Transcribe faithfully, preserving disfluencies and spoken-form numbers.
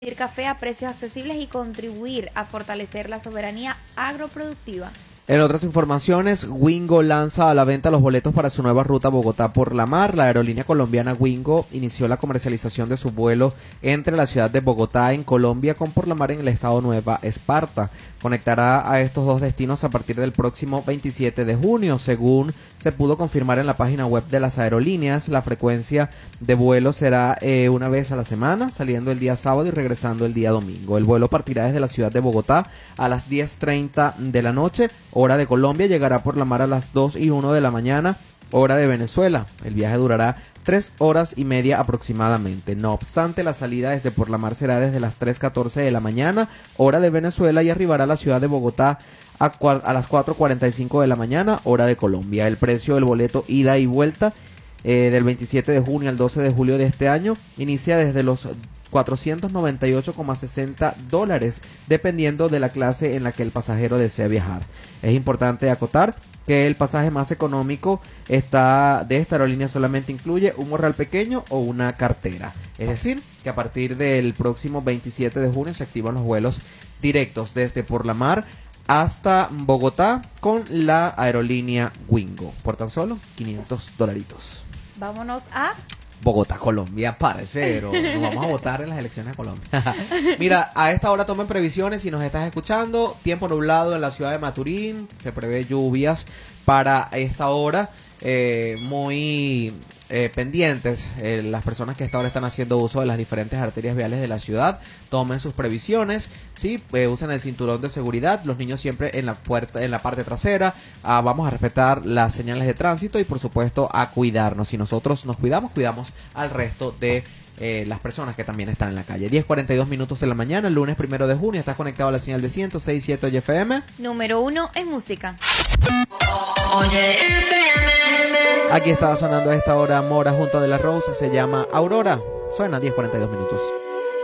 café a precios accesibles y contribuir a fortalecer la soberanía agroproductiva. En otras informaciones, Wingo lanza a la venta los boletos para su nueva ruta Bogotá por la mar. La aerolínea colombiana Wingo inició la comercialización de su vuelo entre la ciudad de Bogotá en Colombia con por la mar en el estado Nueva Esparta. Conectará a estos dos destinos a partir del próximo veintisiete de junio. Según se pudo confirmar en la página web de las aerolíneas, la frecuencia de vuelo será eh, una vez a la semana, saliendo el día sábado y regresando el día domingo. El vuelo partirá desde la ciudad de Bogotá a las diez treinta de la noche, hora de Colombia, llegará por la mar a las dos y uno de la mañana, hora de Venezuela. El viaje durará tres horas y media aproximadamente. No obstante, la salida desde por la mar será desde las tres catorce de la mañana, hora de Venezuela, y arribará a la ciudad de Bogotá a, a las cuatro cuarenta y cinco de la mañana, hora de Colombia. El precio del boleto ida y vuelta eh, del veintisiete de junio al doce de julio de este año inicia desde los cuatrocientos noventa y ocho coma sesenta dólares, dependiendo de la clase en la que el pasajero desea viajar. Es importante acotar que el pasaje más económico está de esta aerolínea solamente incluye un morral pequeño o una cartera. Es decir, que a partir del próximo veintisiete de junio se activan los vuelos directos desde por la mar hasta Bogotá con la aerolínea Wingo por tan solo quinientos dolaritos. Vámonos a Bogotá, Colombia, parcero. Nos vamos a votar en las elecciones de Colombia. Mira, a esta hora tomen previsiones si nos estás escuchando. Tiempo nublado en la ciudad de Maturín. Se prevé lluvias para esta hora. Eh, muy eh, pendientes eh, las personas que a esta hora están haciendo uso de las diferentes arterias viales de la ciudad. Tomen sus previsiones, sí, eh, usen el cinturón de seguridad, los niños siempre en la puerta, en la parte trasera. Ah, vamos a respetar las señales de tránsito y por supuesto a cuidarnos. Si nosotros nos cuidamos, cuidamos al resto de Eh, las personas que también están en la calle. Diez cuarenta y dos minutos de la mañana, el lunes primero de junio. Estás conectado a la señal de ciento seis punto siete F M. Número uno en música. Oye F M. Aquí estaba sonando a esta hora Mora junto a De La Rose. Se llama Aurora. Suena diez cuarenta y dos minutos.